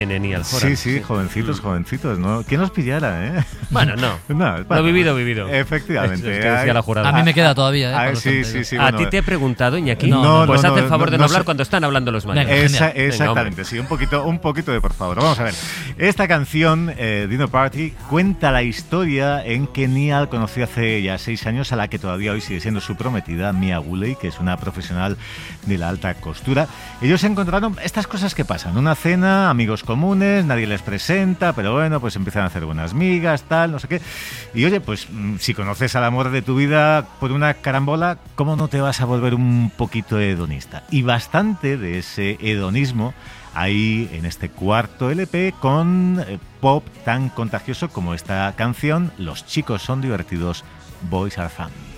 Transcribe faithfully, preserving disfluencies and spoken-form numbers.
en Niall Horan. Sí, sí, sí, jovencitos, mm. jovencitos, ¿no? ¿Quién los pillara, eh? Bueno, no. no, bueno, lo vivido, vivido. Efectivamente. Es que decía la jurada. A mí me queda todavía, ¿eh? Ay, sí, sí, sí, ¿A bueno, ti te he preguntado, Iñaki? No, no, pues no, haz el no, favor no, de no, no hablar sé. cuando están hablando los mayores. Esa, exactamente, Venga, sí, un poquito, un poquito de por favor. Vamos a ver. Esta canción, eh, Dinner Party, cuenta la historia en que Niall conoció hace ya seis años a la que todavía hoy sigue siendo su prometida, Mia Woolley, que es una profesional de la alta costura. Ellos se encontraron estas cosas que pasan, una cena, amigos comunes, nadie les presenta, pero bueno, pues empiezan a hacer buenas migas, tal, no sé qué. Y oye, pues si conoces al amor de tu vida por una carambola, ¿cómo no te vas a volver un poquito hedonista? Y bastante de ese hedonismo hay en este cuarto L P con eh, pop tan contagioso como esta canción, Los chicos son divertidos, Boys are fun.